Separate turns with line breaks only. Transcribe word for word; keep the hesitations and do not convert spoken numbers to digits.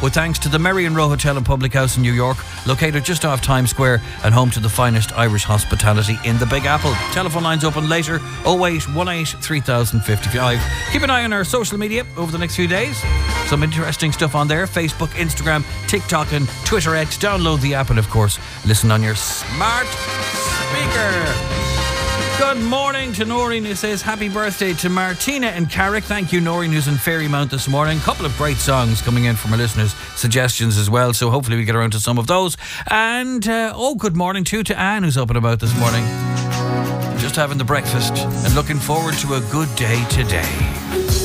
with thanks to the Merrion Row Hotel and Public House in New York, located just off Times Square and home to the finest Irish hospitality in the Big Apple. Telephone lines open later, oh eight one eight, three thousand fifty-five. Keep an eye on our social media over the next few days. Some interesting stuff on there. Facebook, Instagram, TikTok and Twitter X. Download the app and, of course, listen on your smart speaker. Good morning to Noreen, who says happy birthday to Martina and Carrick. Thank you, Noreen, who's in Fairymount this morning. Couple of great songs coming in from our listeners, suggestions as well, so hopefully we get around to some of those. And, uh, oh, good morning too to Anne, who's up and about this morning. Just having the breakfast and looking forward to a good day today.